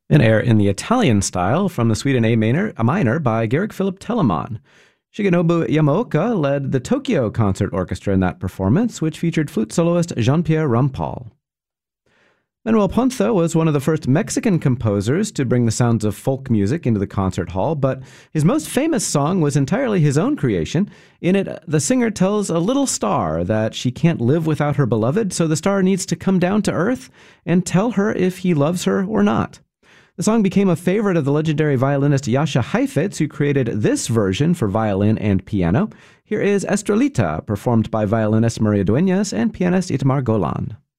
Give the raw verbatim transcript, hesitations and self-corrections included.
An air in the Italian style from the Suite in A minor, a minor by Georg Philipp Telemann. Shigenobu Yamaoka led the Tokyo Concert Orchestra in that performance, which featured flute soloist Jean-Pierre Rampal. Manuel Ponce was one of the first Mexican composers to bring the sounds of folk music into the concert hall, but his most famous song was entirely his own creation. In it, the singer tells a little star that she can't live without her beloved, so the star needs to come down to earth and tell her if he loves her or not. The song became a favorite of the legendary violinist Jascha Heifetz, who created this version for violin and piano. Here is Estrelita, performed by violinist Maria Dueñas and pianist Itamar Golan.